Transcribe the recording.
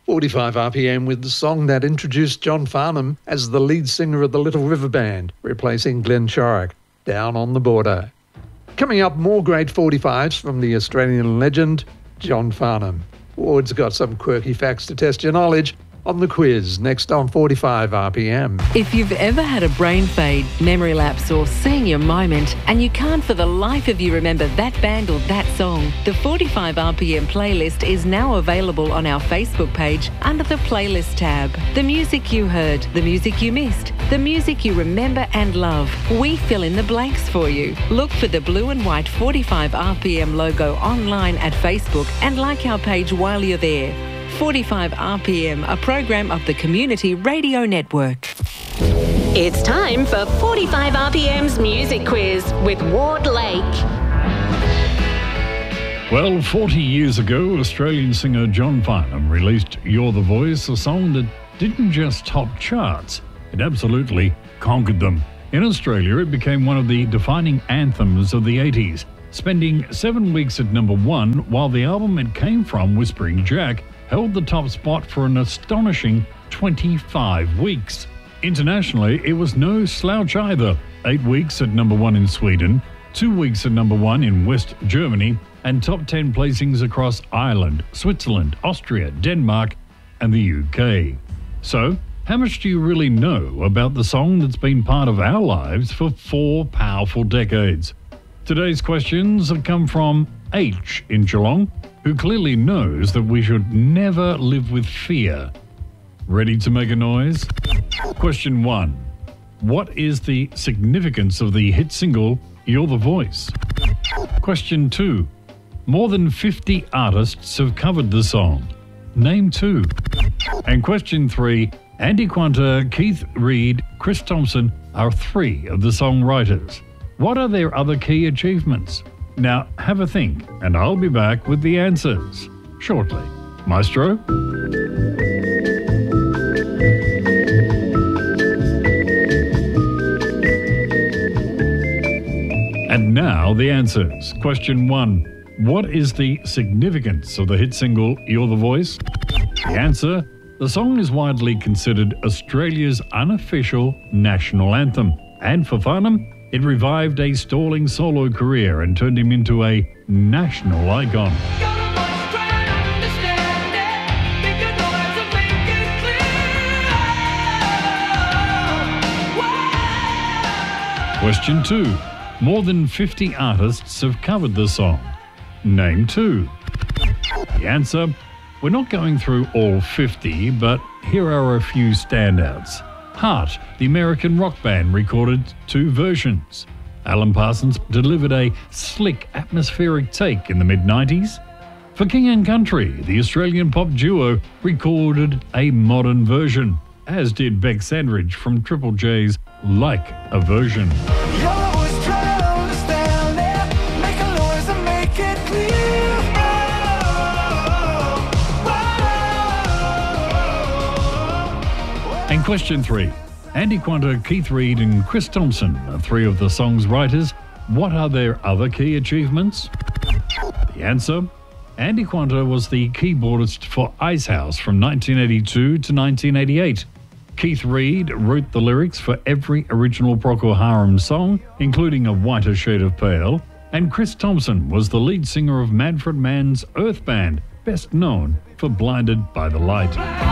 45 RPM with the song that introduced John Farnham as the lead singer of the Little River Band, replacing Glenn Shorrock, Down on the Border. Coming up, more great 45s from the Australian legend, John Farnham. Ward's got some quirky facts to test your knowledge on the quiz, next on 45 RPM. If you've ever had a brain fade, memory lapse or senior moment and you can't for the life of you remember that band or that song, the 45 RPM playlist is now available on our Facebook page under the playlist tab. The music you heard, the music you missed, the music you remember and love. We fill in the blanks for you. Look for the blue and white 45 RPM logo online at Facebook and like our page while you're there. 45 RPM, a program of the Community Radio Network. It's time for 45 RPM's Music Quiz with Ward Lake. Well, 40 years ago, Australian singer John Farnham released You're the Voice, a song that didn't just top charts, it absolutely conquered them. In Australia, it became one of the defining anthems of the 80s, spending 7 weeks at number 1, while the album it came from, Whispering Jack, held the top spot for an astonishing 25 weeks. Internationally, it was no slouch either. 8 weeks at number 1 in Sweden, 2 weeks at number 1 in West Germany, and top 10 placings across Ireland, Switzerland, Austria, Denmark, and the UK. So, how much do you really know about the song that's been part of our lives for 4 powerful decades? Today's questions have come from H in Geelong, who clearly knows that we should never live with fear. Ready to make a noise? Question 1. What is the significance of the hit single, You're the Voice? Question 2. More than 50 artists have covered the song. Name 2. And question 3. Andy Quanter, Keith Reid, Chris Thompson are 3 of the songwriters. What are their other key achievements? Now, have a think, and I'll be back with the answers shortly. Maestro? And now the answers. Question 1. What is the significance of the hit single, You're the Voice? The answer, the song is widely considered Australia's unofficial national anthem. And for Farnham, it revived a stalling solo career and turned him into a national icon. Question 2. More than 50 artists have covered the song. Name 2. The answer, we're not going through all 50, but here are a few standouts. Heart, the American rock band, recorded 2 versions. Alan Parsons delivered a slick, atmospheric take in the mid-90s. For King and Country, the Australian pop duo recorded a modern version, as did Beck Sandridge from Triple J's Like a Version. And question 3. Andy Quanter, Keith Reid and Chris Thompson are 3 of the song's writers. What are their other key achievements? The answer, Andy Quanter was the keyboardist for Icehouse from 1982 to 1988. Keith Reid wrote the lyrics for every original Procol Harum song, including A Whiter Shade of Pale. And Chris Thompson was the lead singer of Manfred Mann's Earth Band, best known for Blinded by the Light.